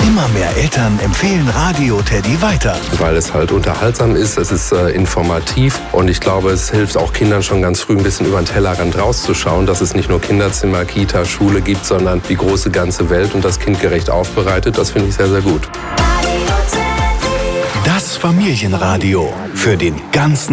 Immer mehr Eltern empfehlen Radio Teddy weiter. Weil es halt unterhaltsam ist, es ist informativ und ich glaube, es hilft auch Kindern schon ganz früh ein bisschen über den Tellerrand rauszuschauen, dass es nicht nur Kinderzimmer, Kita, Schule gibt, sondern die große ganze Welt und das kindgerecht aufbereitet. Das finde ich sehr, sehr gut. Das Familienradio für den ganzen